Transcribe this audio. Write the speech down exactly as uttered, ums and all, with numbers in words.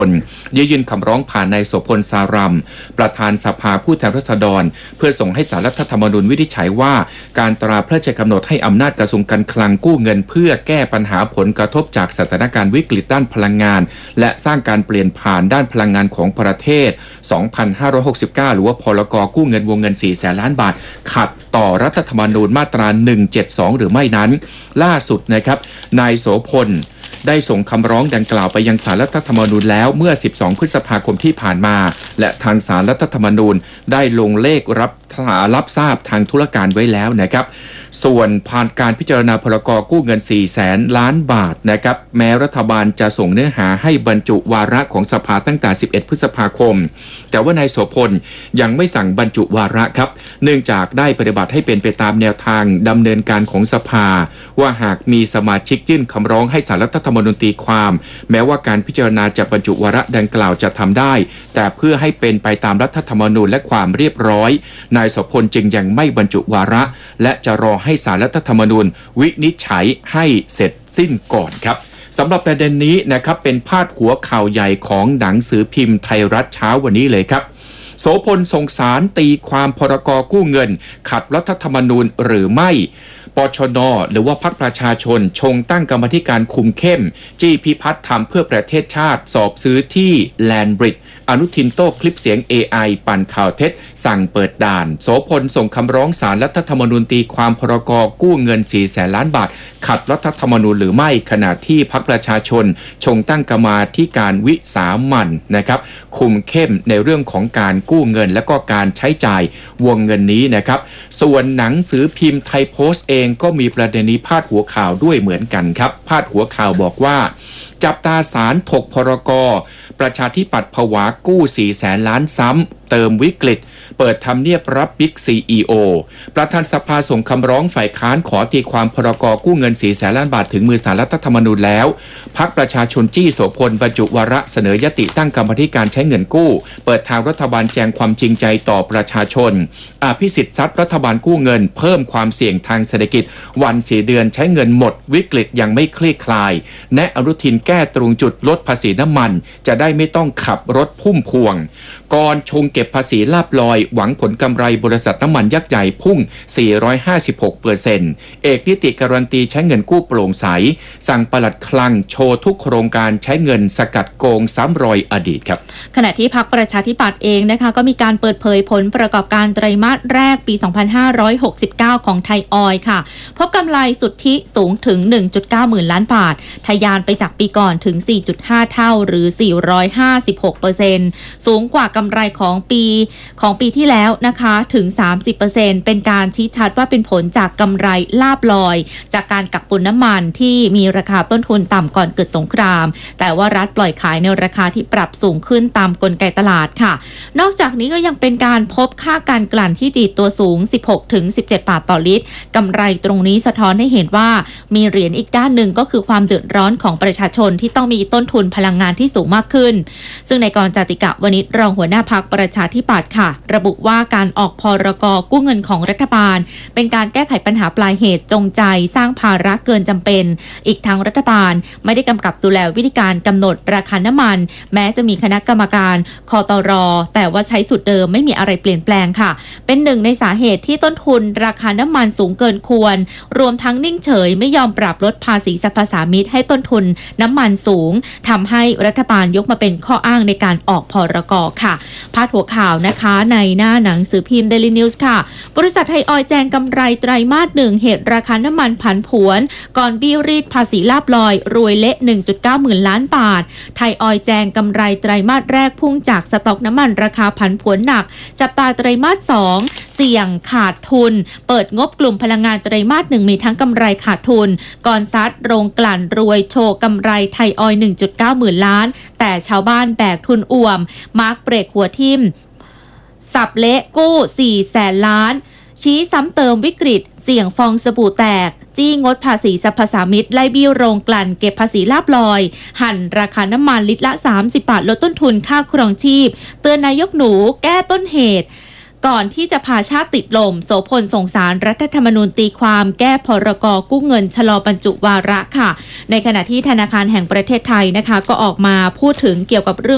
ยื่นยื่นคำร้องผ่านนายโสพลสารัมประธานสภาผู้แทนราษฎรเพื่อส่งให้ศาลรัฐธรรมนูญวินิจฉัยว่าการตราพระราชกำหนดให้อำนาจกระทรวงการคลังกู้เงินเพื่อแก้ปัญหาผลกระทบจากสถานการณ์วิกฤตด้านพลังงานและสร้างการเปลี่ยนผ่านด้านพลังงานของประเทศ สองพันห้าร้อยหกสิบเก้า หรือว่าพรก.กู้เงินวงเงิน สี่แสนล้านบาทขัดต่อรัฐธรรมนูญมาตราหนึ่งเจ็ดสองหรือไม่นั้นล่าสุดนะครับนายโสพลได้ส่งคำร้องดังกล่าวไปยังศาลรัฐธรรมนูญแล้วเมื่อสิบสองพฤษภาคมที่ผ่านมาและทางศาลรัฐธรรมนูญได้ลงเลขรับรับทราบทางธุรการไว้แล้วนะครับส่วนผ่านการพิจารณาพรก.กู้เงิน สี่แสนล้านบาทนะครับแม้รัฐบาลจะส่งเนื้อหาให้บรรจุวาระของสภาตั้งแต่สิบเอ็ดพฤษภาคมแต่ว่านายโสพลยังไม่สั่งบรรจุวาระครับเนื่องจากได้ปฏิบัติให้เป็นไปตามแนวทางดำเนินการของสภาว่าหากมีสมาชิกยื่นคำร้องให้ศาลรัฐธรรมนูญตีความแม้ว่าการพิจารณาจะบรรจุวาระดังกล่าวจะทำได้แต่เพื่อให้เป็นไปตามรัฐธรรมนูญและความเรียบร้อยนายโสพลจึงยังไม่บรรจุวาระและจะรอให้ศาลรัฐธรรมนูญวินิจฉัยให้เสร็จสิ้นก่อนครับสำหรับประเด็นนี้นะครับเป็นพาดหัวข่าวใหญ่ของหนังสือพิมพ์ไทยรัฐเช้าวันนี้เลยครับโสพลส่งสารตีความพรก.กู้เงินขัดรัฐธรรมนูญหรือไม่ปชน.หรือว่าพรรคประชาชนชงตั้งกรรมธิการคุมเข้มจี้พิพัฒน์ทำเพื่อประเทศชาติสอบซื้อที่แลนบริดจ์อนุทินโต้คลิปเสียง เอ ไอ ปั่นข่าวเท็จสั่งเปิดด่านโสพลส่งคำร้องศาลรัฐธรรมนูญตีความพรก.กู้เงิน สี่แสนล้านบาทขัดรัฐธรรมนูญหรือไม่ขณะที่พรรคประชาชนชงตั้งกรรมาธิการวิสามัญนะครับคุมเข้มในเรื่องของการกู้เงินและก็การใช้จ่ายวงเงินนี้นะครับส่วนหนังสือพิมพ์ไทยโพสต์เองก็มีประเด็นนี้พาดหัวข่าวด้วยเหมือนกันครับพาดหัวข่าวบอกว่าจับตาศาลถกพรก.ประชาธิปัตย์ผวากู้สี่แสนล้านซ้ำเติมวิกฤตเปิดทำเนียบรับบิ๊กซีอีโอประธานสภาส่งคำร้องฝ่ายค้านขอตีความพรก.กู้เงินสี่แสนล้านบาทถึงมือศาลรัฐธรรมนูญแล้วพรรคประชาชนจี้โสพลบรรจุวาระเสนอยติตั้งกรรมธิการใช้เงินกู้เปิดทางรัฐบาลแจงความจริงใจต่อประชาชนอภิสิทธิ์ซัดรัฐบาลกู้เงินเพิ่มความเสี่ยงทางเศรษฐกิจวันสี่เดือนใช้เงินหมดวิกฤตยังไม่คลี่คลายแนะอนุทินแก้ตรงจุดลดภาษีน้ำมันจะได้ไม่ต้องขับรถพุ่มพวงก่อนชงเก็บภาษีลาบลอยหวังผลกำไรบริษัทน้ำมันยักษ์ใหญ่พุ่ง สี่ร้อยห้าสิบหกเปอร์เซ็นต์ เอกนิติการันตีใช้เงินกู้โปร่งใสสั่งปลัดคลังโชว์ทุกโครงการใช้เงินสกัดโกงซ้ำรอยอดีตครับขณะที่พรรคประชาธิปัตย์เองนะคะก็มีการเปิดเผยผลประกอบการไตรมาสแรกปีสองพันห้าร้อยหกสิบเก้าของไทยออยล์ค่ะพบกำไรสุทธิสูงถึง หนึ่งจุดเก้า หมื่นล้านบาททะยานไปจากปีก่อนถึง สี่จุดห้า เท่าหรือ สี่ร้อยห้าสิบหกเปอร์เซ็นต์ สูงกว่ากำไรของปีของปีที่แล้วนะคะถึง สามสิบเปอร์เซ็นต์ เป็นการชี้ชัดว่าเป็นผลจากกำไรลาบลอยจากการกักตุนน้ำมันที่มีราคาต้นทุนต่ำก่อนเกิดสงครามแต่ว่ารัฐปล่อยขายในราคาที่ปรับสูงขึ้นตามกลไกตลาดค่ะนอกจากนี้ก็ยังเป็นการพบค่าการกลั่นที่ดีดตัวสูง สิบหกถึงสิบเจ็ด บาทต่อลิตรกำไรตรงนี้สะท้อนให้เห็นว่ามีเหรียญอีกด้านหนึ่งก็คือความเดือดร้อนของประชาชนที่ต้องมีต้นทุนพลังงานที่สูงมากขึ้นซึ่งในกรจติกะวณิชรองหัวหน้าพรรคประชาธิปัตย์ค่ะระบุว่าการออกพรก.กู้เงินของรัฐบาลเป็นการแก้ไขปัญหาปลายเหตุจงใจสร้างภาระเกินจำเป็นอีกทั้งรัฐบาลไม่ได้กำกับดูแลวิธีการกำหนดราคาน้ำมันแม้จะมีคณะกรรมการคตร.แต่ว่าใช้สูตรเดิมไม่มีอะไรเปลี่ยนแปลงค่ะเป็นหนึ่งในสาเหตุที่ต้นทุนราคาน้ำมันสูงเกินควรรวมทั้งนิ่งเฉยไม่ยอมปรับลดภาษีสรรพสามิตให้ต้นทุนน้ำมันสูงทำให้รัฐบาลยกมาเป็นข้ออ้างในการออกพรก.ค่ะพาดหัวข่าวนะคะในหน้าหนังสือพิมพ์ Daily News ค่ะบริษัทไทยออยล์แจ้งกำไรไตรมาสหนึ่งเหตุราคาน้ำมันผันผวนก่อนบี้รีดภาษีลาบลอยรวยเละ หนึ่งจุดเก้า หมื่นล้านบาทไทยออยล์แจ้งกำไรไตรมาสแรกพุ่งจากสต็อกน้ำมันราคาผันผวนหนักจับตาไตรมาสสองเสี่ยงขาดทุนเปิดงบกลุ่มพลังงานไตรมาสหนึ่งมีทั้งกำไรขาดทุนก่อนซัดโรงกลั่นรวยโชว์กำไรไทยออยล์ หนึ่งจุดเก้า หมื่นล้านแต่ชาวบ้านแบกทุนอ่วมมาร์กเบรกหัวทิ่มสับเละกู้ สี่แสนล้านชี้ซ้ำเติมวิกฤตเสี่ยงฟองสบู่แตกจี้งดภาษีสรรพสามิตไล่บี้โรงกลั่นเก็บภาษีลาบลอยหั่นราคาน้ำมันลิตรละสามสิบบาทลดต้นทุนค่าครองชีพเตือนนายกหนูแก้ต้นเหตุ ก่อนที่จะพาชาติติดลมโสพลส่งสารรัฐธรรมนูญตีความแก้พรกกู้เงินชะลอบรรจุวาระค่ะในขณะที่ธนาคารแห่งประเทศไทยนะคะก็ออกมาพูดถึงเกี่ยวกับเรื่อง